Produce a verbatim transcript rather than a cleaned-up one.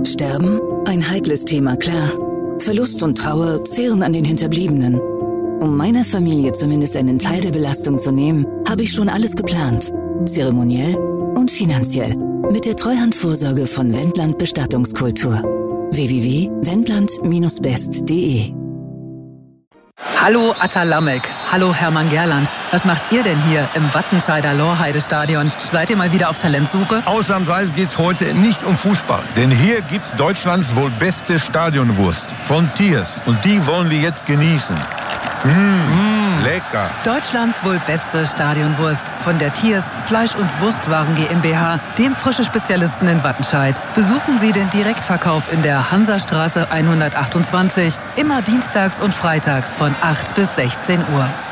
Sterben? Ein heikles Thema, klar. Verlust und Trauer zehren an den Hinterbliebenen. Um meiner Familie zumindest einen Teil der Belastung zu nehmen, habe ich schon alles geplant. Zeremoniell und finanziell. Mit der Treuhandvorsorge von Wendland Bestattungskultur. w w w punkt wendland Bindestrich best punkt de. Hallo Atta Lamek, hallo Hermann Gerland. Was macht ihr denn hier im Wattenscheider Lorheide-Stadion? Seid ihr mal wieder auf Talentsuche? Ausnahmsweise geht's heute nicht um Fußball. Denn hier gibt's Deutschlands wohl beste Stadionwurst von Thiers. Und die wollen wir jetzt genießen. Mmh, mmh, lecker. Deutschlands wohl beste Stadionwurst von der Thiers Fleisch- und Wurstwaren GmbH, dem frische Spezialisten in Wattenscheid. Besuchen Sie den Direktverkauf in der Hansastraße hundertachtundzwanzig, immer dienstags und freitags von acht bis sechzehn Uhr.